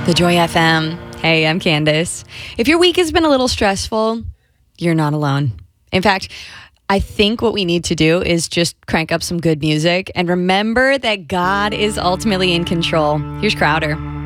The Joy FM. Hey, I'm Candace. If your week has been a little stressful, you're not alone. In fact, I think what we need to do is just crank up some good music and remember that God is ultimately in control. Here's Crowder.